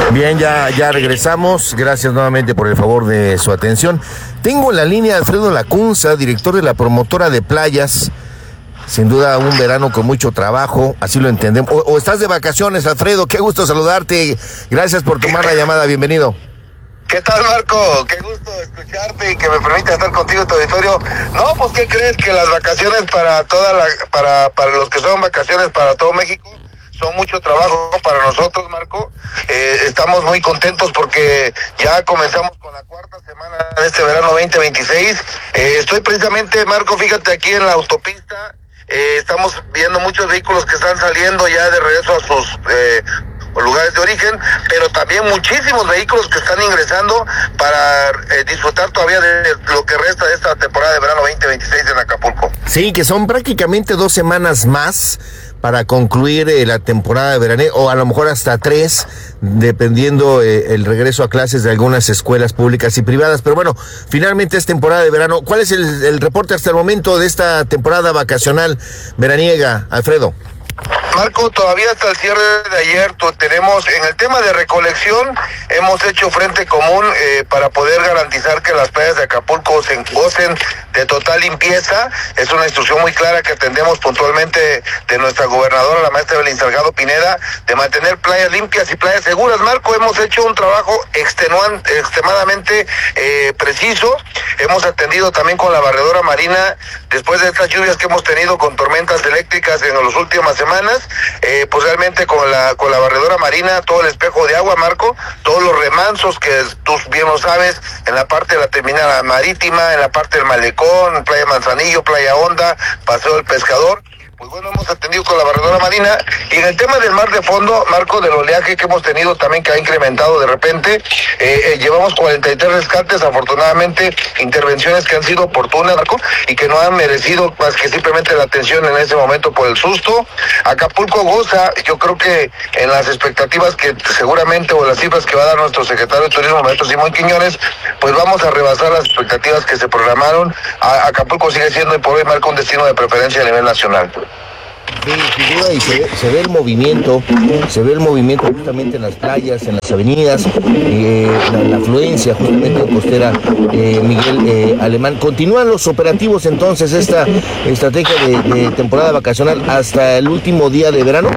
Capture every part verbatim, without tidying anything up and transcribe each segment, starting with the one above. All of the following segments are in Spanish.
Bien, ya, ya regresamos. Gracias nuevamente por el favor de su atención. Tengo en la línea a Alfredo Lacunza, director de la promotora de playas. Sin duda un verano con mucho trabajo, así lo entendemos. O, o estás de vacaciones, Alfredo, qué gusto saludarte. Gracias por tomar la llamada, bienvenido. ¿Qué tal, Marco? Qué gusto escucharte y que me permita estar contigo en tu auditorio. No, pues ¿qué crees? Que las vacaciones para toda la, para, para los que son vacaciones para todo México son mucho trabajo para nosotros, Marco. Eh, estamos muy contentos porque ya comenzamos con la cuarta semana de este verano veinte veintiséis. Eh, estoy precisamente, Marco, fíjate, aquí en la autopista. Eh, estamos viendo muchos vehículos que están saliendo ya de regreso a sus eh, lugares de origen, pero también muchísimos vehículos que están ingresando para eh, disfrutar todavía de lo que resta de esta temporada de verano veinte veintiséis en Acapulco. Sí, que son prácticamente dos semanas más para concluir eh, la temporada de verano, o a lo mejor hasta tres, dependiendo eh, el regreso a clases de algunas escuelas públicas y privadas. Pero bueno, finalmente es temporada de verano. ¿Cuál es el, el reporte hasta el momento de esta temporada vacacional veraniega, Alfredo? Marco, todavía hasta el cierre de ayer tenemos, en el tema de recolección, hemos hecho frente común eh, para poder garantizar que las playas de Acapulco se gocen de total limpieza. Es una instrucción muy clara que atendemos puntualmente de nuestra gobernadora, la maestra Evelyn Salgado Pineda, de mantener playas limpias y playas seguras. Marco, hemos hecho un trabajo extenuante, extremadamente eh, preciso. Hemos atendido también con la barredora marina, después de estas lluvias que hemos tenido con tormentas eléctricas en las últimas semanas. Eh, pues realmente con la con la barredora marina, todo el espejo de agua, Marco, todos los remansos que tú bien lo sabes, en la parte de la terminal marítima, en la parte del malecón, Playa Manzanillo, Playa Honda, Paseo del Pescador. Pues bueno, hemos atendido con la barredora marina. Y en el tema del mar de fondo, Marco, del oleaje que hemos tenido también, que ha incrementado de repente, eh, eh, llevamos cuarenta y tres rescates, afortunadamente, intervenciones que han sido oportunas, Marco, y que no han merecido más que simplemente la atención en ese momento por el susto. Acapulco goza, yo creo que en las expectativas que seguramente, o las cifras que va a dar nuestro secretario de Turismo, maestro Simón Quiñones, pues vamos a rebasar las expectativas que se programaron. A, Acapulco sigue siendo y por hoy, Marco, un destino de preferencia a nivel nacional. Sí, sin duda, y se ve, se ve el movimiento, se ve el movimiento justamente en las playas, en las avenidas, eh, la, la afluencia justamente costera, eh, Miguel eh, Alemán. ¿Continúan los operativos entonces, esta estrategia de, de temporada vacacional hasta el último día de verano?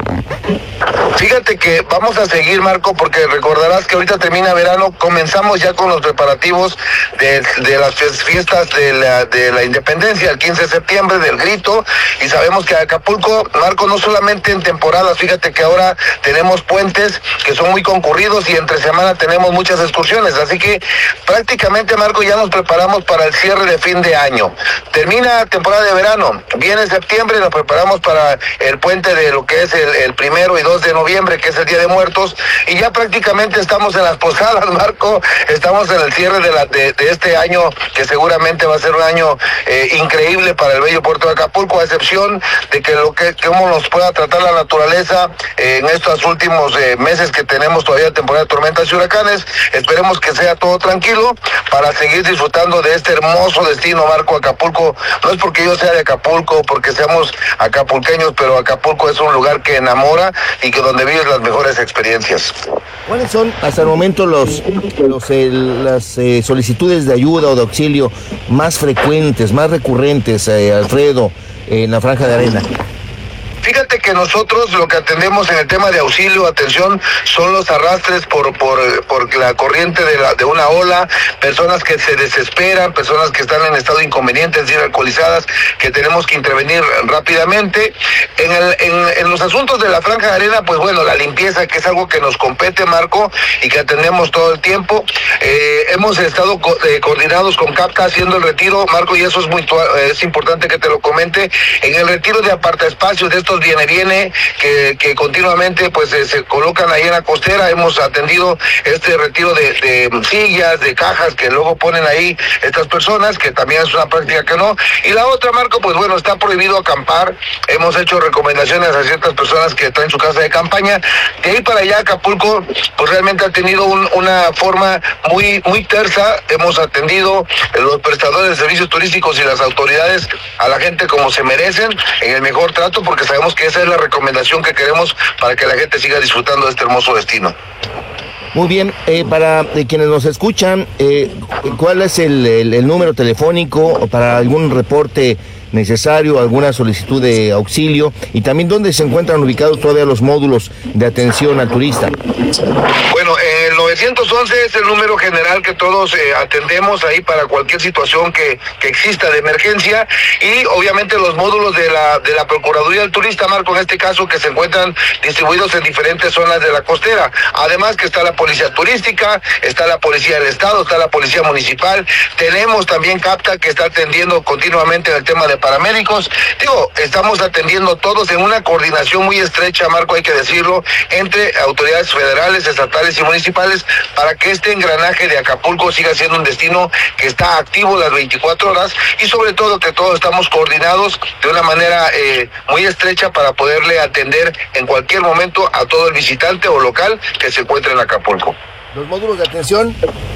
Fíjate que vamos a seguir, Marco, porque recordarás que ahorita termina verano, comenzamos ya con los preparativos de, de las fiestas de la, de la independencia, el quince de septiembre, del grito, y sabemos que Acapulco, Marco, no solamente en temporadas, fíjate que ahora tenemos puentes que son muy concurridos y entre semana tenemos muchas excursiones, así que prácticamente, Marco, ya nos preparamos para el cierre de fin de año. Termina temporada de verano, viene septiembre, nos preparamos para el puente de lo que es el, el primero y dos de noviembre, que es el Día de Muertos, y ya prácticamente estamos en las posadas, Marco, estamos en el cierre de, la, de, de este año, que seguramente va a ser un año eh, increíble para el bello puerto de Acapulco, a excepción de que lo que cómo nos pueda tratar la naturaleza eh, en estos últimos eh, meses que tenemos todavía temporada de tormentas y huracanes. Esperemos que sea todo tranquilo para seguir disfrutando de este hermoso destino, Marco. Acapulco, no es porque yo sea de Acapulco, porque seamos acapulqueños, pero Acapulco es un lugar que enamora y que donde vives las mejores experiencias. ¿Cuáles son hasta el momento los, los eh, las eh, solicitudes de ayuda o de auxilio más frecuentes, más recurrentes, eh, Alfredo, eh, en la Franja de Arena? Fíjate que nosotros lo que atendemos en el tema de auxilio, atención, son los arrastres por por, por la corriente de, la, de una ola, personas que se desesperan, personas que están en estado inconveniente, es decir, alcoholizadas, que tenemos que intervenir rápidamente. En, el, en, en los asuntos de la Franja de Arena, pues bueno, la limpieza, que es algo que nos compete, Marco, y que atendemos todo el tiempo. Eh, hemos estado co eh, coordinados con CAPCA haciendo el retiro, Marco, y eso es muy es importante que te lo comente, en el retiro de apartaespacios de estos viene viene que, que continuamente pues eh, se colocan ahí en la costera. Hemos atendido este retiro de, de sillas, de cajas que luego ponen ahí estas personas, que también es una práctica que no. Y la otra, Marco, pues bueno, está prohibido acampar. Hemos hecho recomendaciones a ciertas personas que traen su casa de campaña. De ahí para allá, Acapulco pues realmente ha tenido un, una forma muy muy tersa. Hemos atendido los prestadores de servicios turísticos y las autoridades a la gente como se merecen, en el mejor trato, porque sabemos que esa es la recomendación que queremos para que la gente siga disfrutando de este hermoso destino. Muy bien, eh, para eh, quienes nos escuchan, eh, ¿cuál es el, el, el número telefónico para algún reporte necesario, alguna solicitud de auxilio? Y también, ¿dónde se encuentran ubicados todavía los módulos de atención al turista? Bueno, el novecientos once es el número general que todos eh, atendemos ahí para cualquier situación que, que exista de emergencia, y obviamente los módulos de la de la Procuraduría del Turista, Marco, en este caso, que se encuentran distribuidos en diferentes zonas de la costera. Además que está la Policía Turística, está la Policía del Estado, está la Policía Municipal, tenemos también CAPTA, que está atendiendo continuamente el tema de paramédicos. Digo, estamos atendiendo todos en una coordinación muy estrecha, Marco, hay que decirlo, entre autoridades federales, estatales y municipales, para que este engranaje de Acapulco siga siendo un destino que está activo las veinticuatro horas, y sobre todo que todos estamos coordinados de una manera eh, muy estrecha para poderle atender en cualquier momento a todo el visitante o local que se encuentre en Acapulco. ¿Los módulos de atención?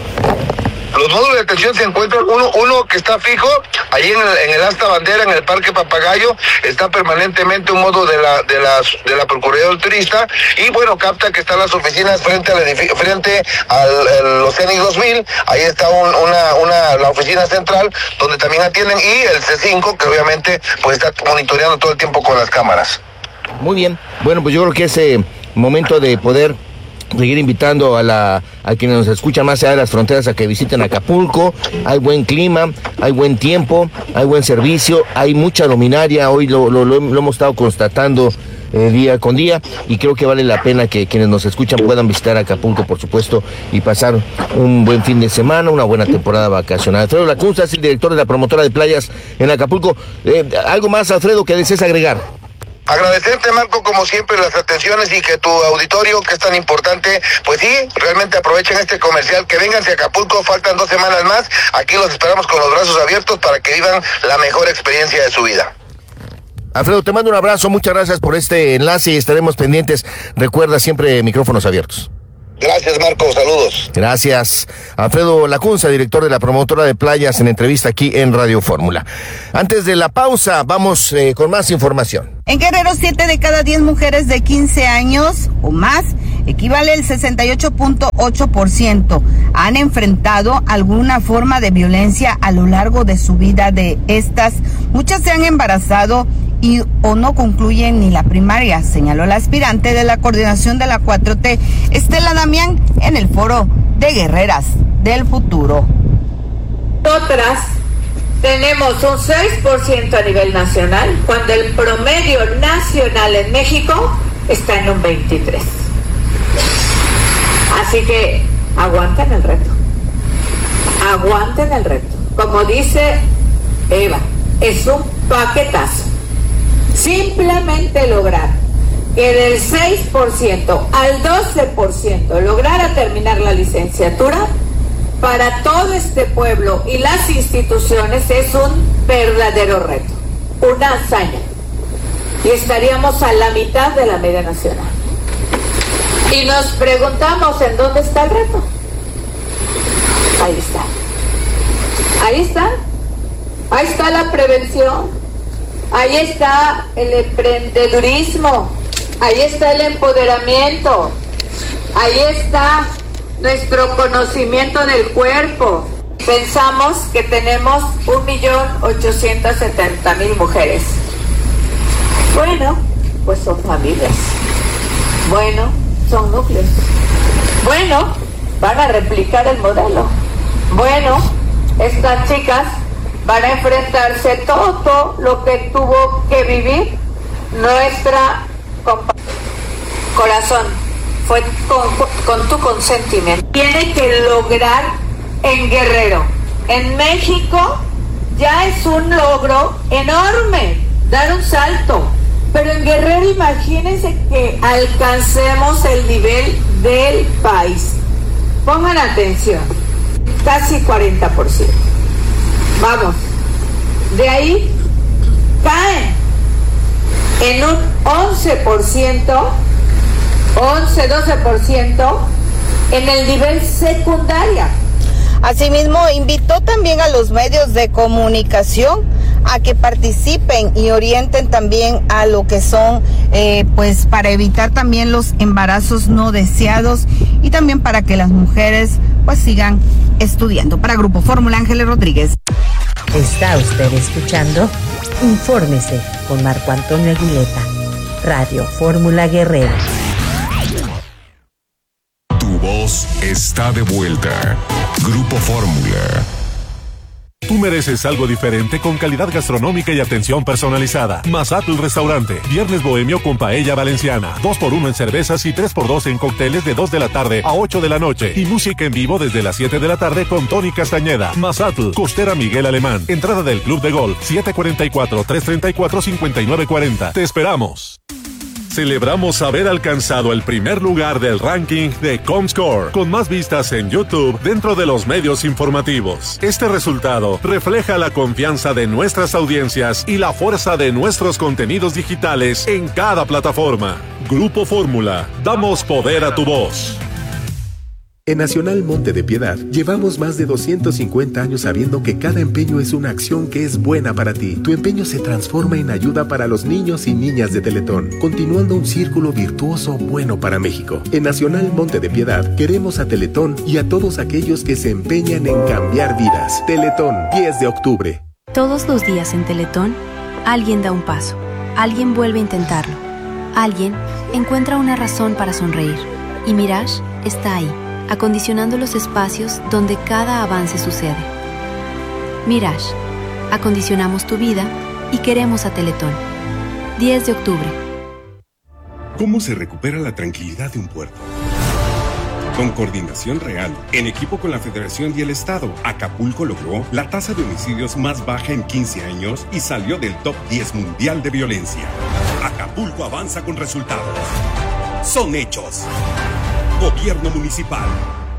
Los módulos de atención se encuentran, uno, uno que está fijo, ahí en el, en el Asta Bandera, en el Parque Papagayo, está permanentemente un módulo de la, de las, de la Procuraduría del Turista, y bueno, CAPTA, que está en las oficinas frente al edificio, frente al, al Oceanic dos mil, ahí está un, una, una, la oficina central, donde también atienden, y el C cinco, que obviamente pues está monitoreando todo el tiempo con las cámaras. Muy bien, bueno, pues yo creo que es eh, momento de poder seguir invitando a la a quienes nos escuchan más allá de las fronteras a que visiten Acapulco. Hay buen clima, hay buen tiempo, hay buen servicio, hay mucha luminaria. Hoy lo, lo, lo, lo hemos estado constatando eh, día con día, y creo que vale la pena que quienes nos escuchan puedan visitar Acapulco, por supuesto, y pasar un buen fin de semana, una buena temporada vacacional. Alfredo Lacunza es el director de la promotora de playas en Acapulco. Eh, ¿Algo más, Alfredo, que desees agregar? Agradecerte, Marco, como siempre, las atenciones, y que tu auditorio, que es tan importante, pues sí, realmente aprovechen este comercial, que vengan a Acapulco, faltan dos semanas más, aquí los esperamos con los brazos abiertos para que vivan la mejor experiencia de su vida. Alfredo, te mando un abrazo, muchas gracias por este enlace y estaremos pendientes. Recuerda, siempre micrófonos abiertos. Gracias, Marco, saludos. Gracias. Alfredo Lacunza, director de la promotora de playas, en entrevista aquí en Radio Fórmula. Antes de la pausa, vamos eh, con más información. En Guerrero, siete de cada diez mujeres de quince años o más, equivale al sesenta y ocho punto ocho por ciento, han enfrentado alguna forma de violencia a lo largo de su vida. De estas, muchas se han embarazado y o no concluyen ni la primaria, señaló la aspirante de la coordinación de la cuatro T, Estela Damián, en el foro de Guerreras del Futuro. Otras tenemos un seis por ciento a nivel nacional, cuando el promedio nacional en México está en un veintitrés por ciento. Así que aguanten el reto, aguanten el reto. Como dice Eva, es un paquetazo. Simplemente lograr que del seis por ciento al doce por ciento lograra terminar la licenciatura, para todo este pueblo y las instituciones es un verdadero reto, una hazaña. Y estaríamos a la mitad de la media nacional. Y nos preguntamos, ¿en dónde está el reto? Ahí está. Ahí está. Ahí está la prevención. Ahí está el emprendedurismo. Ahí está el empoderamiento. Ahí está nuestro conocimiento del cuerpo. Pensamos que tenemos un millón ochocientos setenta mil mujeres. Bueno, pues son familias. Bueno, son núcleos. Bueno, van a replicar el modelo. Bueno, estas chicas van a enfrentarse todo lo que tuvo que vivir nuestra compañera. Corazón, fue con, con tu consentimiento. Tiene que lograr en Guerrero. En México ya es un logro enorme dar un salto. Pero en Guerrero imagínense que alcancemos el nivel del país. Pongan atención, casi cuarenta por ciento. Vamos, de ahí caen en un once por ciento, once, doce por ciento en el nivel secundaria. Asimismo, invitó también a los medios de comunicación a que participen y orienten también a lo que son, eh, pues para evitar también los embarazos no deseados y también para que las mujeres pues sigan estudiando. Para Grupo Fórmula, Ángeles Rodríguez. Está usted escuchando Infórmese con Marco Antonio Aguileta, Radio Fórmula Guerrero. Tu voz está de vuelta. Grupo Fórmula. Tú mereces algo diferente con calidad gastronómica y atención personalizada. Mazatl Restaurante. Viernes bohemio con paella valenciana. dos por uno en cervezas y tres por dos en cócteles de dos de la tarde a ocho de la noche. Y música en vivo desde las siete de la tarde con Tony Castañeda. Mazatl. Costera Miguel Alemán. Entrada del Club de Golf. siete cuatro cuatro, tres tres cuatro, cinco nueve cuatro cero. Te esperamos. Celebramos haber alcanzado el primer lugar del ranking de Comscore, con más vistas en YouTube dentro de los medios informativos. Este resultado refleja la confianza de nuestras audiencias y la fuerza de nuestros contenidos digitales en cada plataforma. Grupo Fórmula, damos poder a tu voz. En Nacional Monte de Piedad, llevamos más de doscientos cincuenta años sabiendo que cada empeño es una acción que es buena para ti. Tu empeño se transforma en ayuda para los niños y niñas de Teletón, continuando un círculo virtuoso bueno para México. En Nacional Monte de Piedad, queremos a Teletón y a todos aquellos que se empeñan en cambiar vidas. Teletón, diez de octubre. Todos los días en Teletón, alguien da un paso, alguien vuelve a intentarlo, alguien encuentra una razón para sonreír. Y Mirage está ahí, acondicionando los espacios donde cada avance sucede. Mirage, acondicionamos tu vida y queremos a Teletón. diez de octubre. ¿Cómo se recupera la tranquilidad de un puerto? Con coordinación real, en equipo con la Federación y el Estado, Acapulco logró la tasa de homicidios más baja en quince años y salió del top diez mundial de violencia. Acapulco avanza con resultados. Son hechos. Gobierno Municipal.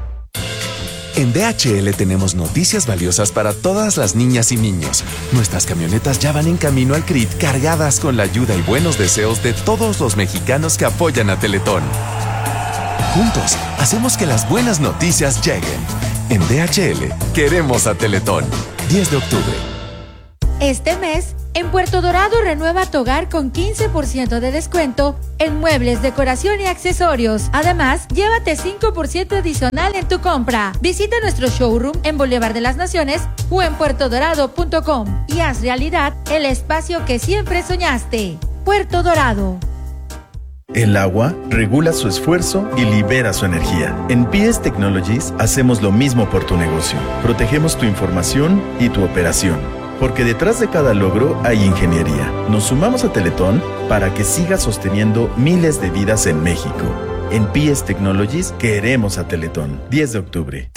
En D H L tenemos noticias valiosas para todas las niñas y niños. Nuestras camionetas ya van en camino al C R I T cargadas con la ayuda y buenos deseos de todos los mexicanos que apoyan a Teletón. Juntos, hacemos que las buenas noticias lleguen. En D H L, queremos a Teletón. diez de octubre. Este mes, en Puerto Dorado renueva tu hogar con quince por ciento de descuento en muebles, decoración y accesorios. Además, llévate cinco por ciento adicional en tu compra. Visita nuestro showroom en Boulevard de las Naciones o en puerto dorado punto com y haz realidad el espacio que siempre soñaste. Puerto Dorado. El agua regula su esfuerzo y libera su energía. En P S Technologies hacemos lo mismo por tu negocio. Protegemos tu información y tu operación. Porque detrás de cada logro hay ingeniería. Nos sumamos a Teletón para que siga sosteniendo miles de vidas en México. En P S Technologies queremos a Teletón. diez de octubre.